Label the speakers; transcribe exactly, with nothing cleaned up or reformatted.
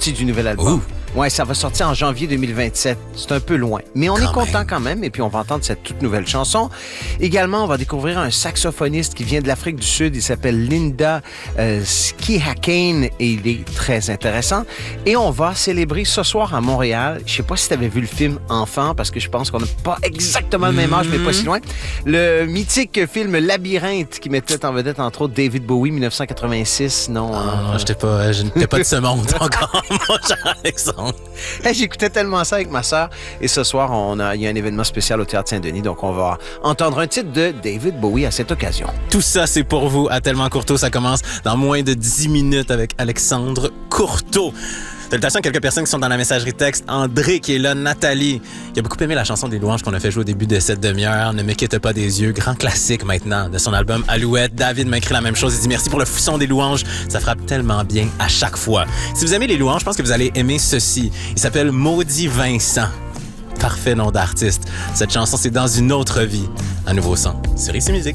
Speaker 1: sortie du nouvel album.
Speaker 2: Ouh.
Speaker 1: Ouais, ça va sortir en janvier deux mille vingt-sept. C'est un peu loin. Mais on
Speaker 2: Quand
Speaker 1: est content
Speaker 2: même.
Speaker 1: quand même. Et puis, on va entendre cette toute nouvelle chanson. Également, on va découvrir un saxophoniste qui vient de l'Afrique du Sud. Il s'appelle Linda euh, Skihakane et il est très intéressant. Et on va célébrer ce soir à Montréal. Je sais pas si tu avais vu le film Enfant, parce que je pense qu'on n'a pas exactement le même âge, mais pas si loin. Le mythique film Labyrinthe qui mettait en vedette, entre autres, David Bowie, dix-neuf cent quatre-vingt-six. Non,
Speaker 2: Ah,
Speaker 1: euh,
Speaker 2: non, j'étais pas, je n'étais pas de ce monde encore, mon cher Alexandre.
Speaker 1: Hey, j'écoutais tellement ça avec ma sœur. Et ce soir, on a, il y a un événement spécial au Théâtre Saint-Denis. Donc, on va entendre un titre de David Bowie à cette occasion.
Speaker 2: Tout ça, c'est pour vous à Tellement Courteau. Ça commence dans moins de dix minutes avec Alexandre Courteau. Salutations à quelques personnes qui sont dans la messagerie texte. André qui est là, Nathalie. Il a beaucoup aimé la chanson des louanges qu'on a fait jouer au début de cette demi-heure. Ne me quitte pas des yeux. Grand classique maintenant de son album Alouette. David m'a écrit la même chose. Il dit merci pour le son des louanges. Ça frappe tellement bien à chaque fois. Si vous aimez les louanges, je pense que vous allez aimer ceci. Il s'appelle Maudit Vincent. Parfait nom d'artiste. Cette chanson, c'est Dans une autre vie. Un nouveau son. Sur Ici Musique.